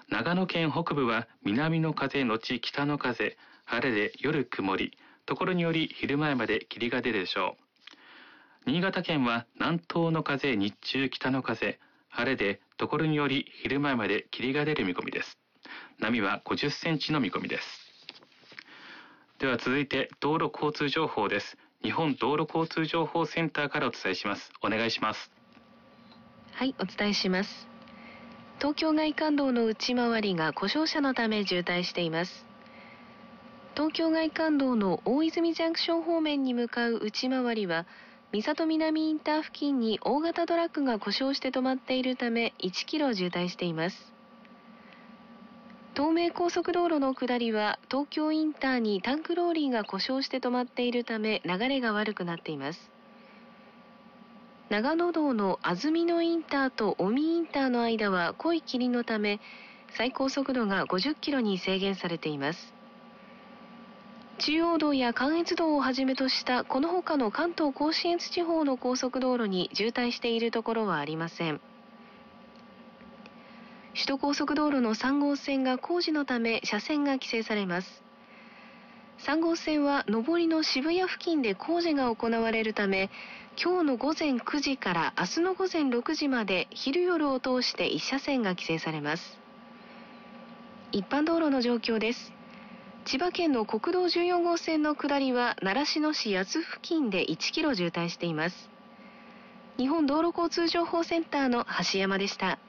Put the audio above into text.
長野県北部は南の風のち北の風、晴れで夜曇り、ところにより昼前まで霧が出るでしょう。新潟県は南東の風、日中北の風、晴れでところにより昼前まで霧が出る見込みです。波は50センチの見込みです。では続いて道路交通情報です。日本道路交通情報センターからお伝えします。お願いします。 はい、お伝えします。東京外環道の内回りが故障車のため渋滞しています。東京外環道の大泉ジャンクション方面に向かう内回りは三郷南インター付近に大型トラックが故障して止まっているため1キロ渋滞しています。東名高速道路の下りは東京インターにタンクローリーが故障して止まっているため流れが悪くなっています。長野道の安曇野インターと尾身インターの間は濃い霧のため最高速度が50キロに制限されています。中央道や関越道をはじめとしたこの他の関東甲信越地方の高速道路に渋滞しているところはありません。首都高速道路の3号線が工事のため車線が規制されます。3号線は上りの渋谷付近で工事が行われるため、今日の午前9時から明日の午前6時まで昼夜を通して1車線が規制されます。一般道路の状況です。千葉県の国道14号線の下りは習志野市八津付近で1キロ渋滞しています。日本道路交通情報センターの橋山でした。